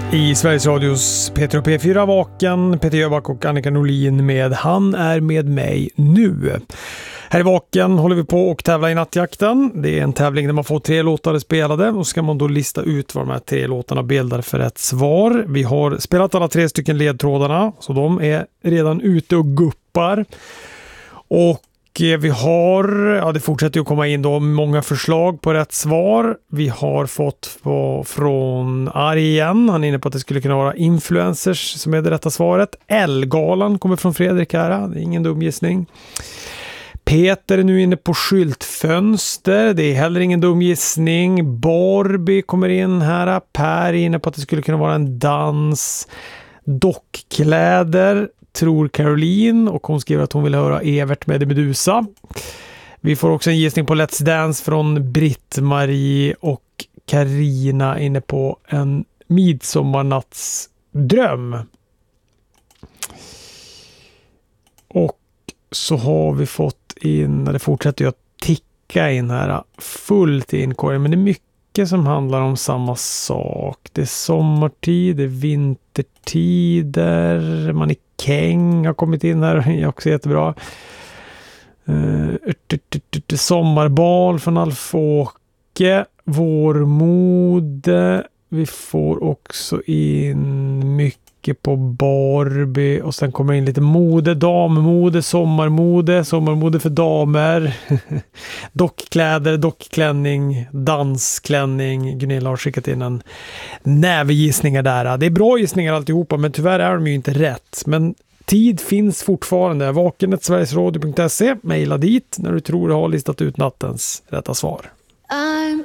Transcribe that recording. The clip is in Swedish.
I Sveriges Radios Peter och P4 Vaken, Peter Jöback och Annika Norlin med Han är med mig nu. Här i Vaken håller vi på och tävla i nattjakten. Det är en tävling där man får 3 låtar spelade och ska man då lista ut vad de här 3 låtarna bildar för ett svar. Vi har spelat alla 3 stycken ledtrådarna så de är redan ute och guppar. Och vi har, det fortsätter att komma in då många förslag på rätt svar. Vi har fått från Ari igen. Han är inne på att det skulle kunna vara influencers som är det rätta svaret. Elgalan kommer från Fredrik här. Det är ingen dum gissning. Peter är nu inne på skyltfönster. Det är heller ingen dum gissning. Barbie kommer in här. Per är inne på att det skulle kunna vara en dans. Dockkläder tror Caroline och hon skriver att hon vill höra Evert med Medusa. Vi får också en gissning på Let's Dance från Britt-Marie och Karina inne på en midsommarnattsdröm. Och så har vi fått in, det fortsätter ju att ticka in här fullt i inkorgen, men det är mycket som handlar om samma sak. Det är sommartid, det är vintertider, mannekäng har kommit in här, det är också jättebra. Sommarbal från Alfåke, vårmode, vi får också in mycket på Barbie och sen kommer in lite mode, dammode, sommarmode för damer, dockkläder, dockklänning, dansklänning. Gunilla har skickat in en näve gissningar där. Det är bra gissningar alltihopa, men tyvärr är de ju inte rätt. Men tid finns fortfarande. Vaken@sverigesradio.se. Maila dit när du tror du har listat ut nattens rätta svar. I'm